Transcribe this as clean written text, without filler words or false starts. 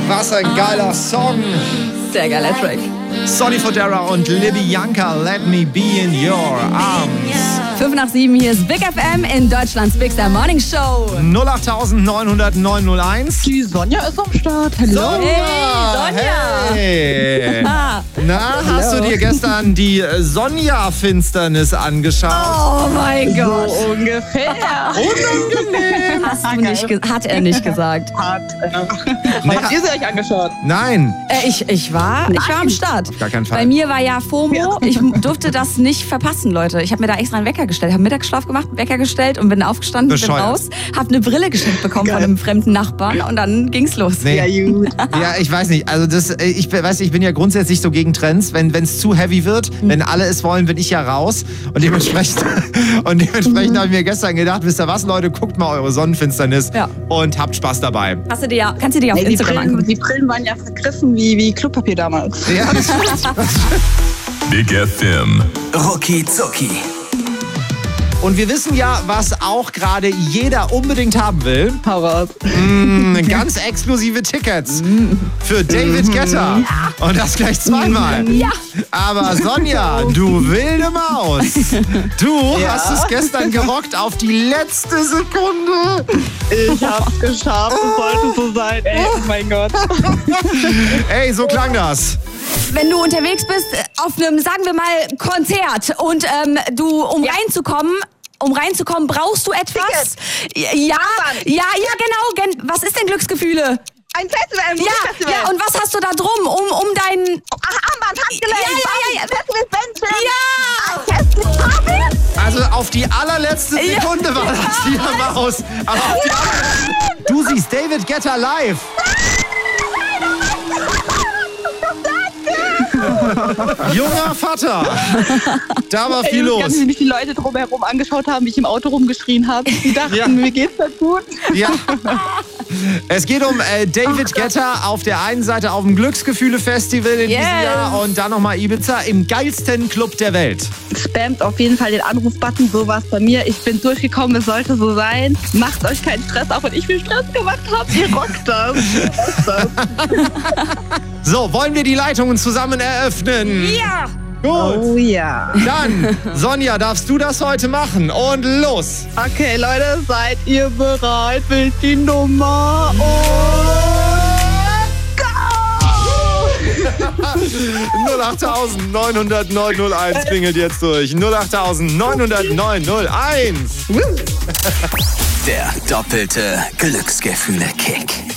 Was ein geiler Song. Sehr geiler Track. Sonny Fodera und Libby Janka, Let Me Be in Your Arms. 5 nach 7, hier ist Big FM in Deutschlands Big Star Morning Show. 08900 901. Die Sonja ist am Start. Hallo. Hey, Sonja. Hey. Na, hast du dir gestern die Sonja-Finsternis angeschaut? Oh mein Gott. So ungefähr. Unangenehm. Hat er nicht gesagt. Habt ihr sie euch angeschaut? Nein. Ich war am Start. Auf gar keinen Fall. Bei mir war ja FOMO. Ich durfte das nicht verpassen, Leute. Ich habe mir da extra einen Wecker gestellt, habe Mittagsschlaf gemacht, Wecker gestellt und bin aufgestanden, bin raus, habe eine Brille geschenkt bekommen von einem fremden Nachbarn und dann ging's los. Nee. Ja, gut. Ja, ich weiß nicht. Also ich bin ja grundsätzlich so gegen Trends. Wenn es zu heavy wird, wenn alle es wollen, bin ich ja raus. Und dementsprechend habe ich mir gestern gedacht, wisst ihr was, Leute, guckt mal eure Sonnenfinsternis und habt Spaß dabei. Kannst du dir auf Instagram angucken. Die Brillen waren ja vergriffen wie Klopapier damals. Ja, das stimmt. Big FM. Rucki Zucki. Und wir wissen ja, was auch gerade jeder unbedingt haben will. Hau raus. Ganz exklusive Tickets für David Guetta. Und das gleich zweimal. Ja. Aber Sonja, du wilde Maus. Du hast es gestern gerockt auf die letzte Sekunde. Ich hab's geschafft. Es sollte so sein. Ey, oh mein Gott. Ey, so klang das. Wenn du unterwegs bist auf einem, sagen wir mal, Konzert und um reinzukommen, brauchst du etwas? Ja, genau. Was ist denn Glücksgefühle? Ein Festival, ein Musikfestival. Ja, und was hast du da drum, um dein... Armband, Handgelenk, Ja. Festival, Also auf die allerletzte Sekunde war das hier Maus. Aber auf die du siehst David Guetta live. Junger Vater. Da war viel los. Wie mich die Leute drumherum angeschaut haben, wie ich im Auto rumgeschrien habe. Die dachten, mir geht's da gut. Ja. Es geht um David Guetta auf der einen Seite auf dem Glücksgefühle-Festival in diesem Jahr und dann nochmal Ibiza im geilsten Club der Welt. Spammt auf jeden Fall den Anruf-Button, so war es bei mir. Ich bin durchgekommen, es sollte so sein. Macht euch keinen Stress, auch wenn ich viel Stress gemacht habe. Ihr rockt das. So, wollen wir die Leitungen zusammen eröffnen? Ja. Gut. Oh ja. Dann, Sonja, darfst du das heute machen? Und los! Okay, Leute, seid ihr bereit? Will die Nummer und go! 08900 901 klingelt jetzt durch. 08900 901. Der doppelte Glücksgefühle-Kick.